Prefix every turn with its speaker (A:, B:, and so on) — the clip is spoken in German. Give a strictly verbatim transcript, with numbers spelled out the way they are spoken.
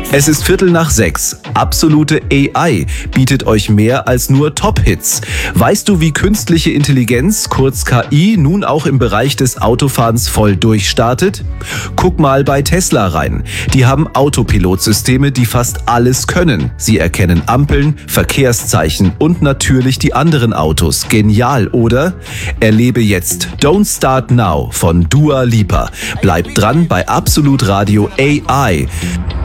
A: Es ist Viertel nach sechs. Absolute A I bietet euch mehr als nur Top-Hits. Weißt du, wie künstliche Intelligenz, kurz K I, nun auch im Bereich des Autofahrens voll durchstartet? Guck mal bei Tesla rein. Die haben Autopilotsysteme, die fast alles können. Sie erkennen Ampeln, Verkehrszeichen und natürlich die anderen Autos. Genial, oder? Erlebe jetzt Don't Start Now von Dua Lipa. Bleib dran bei Absolut Radio A I.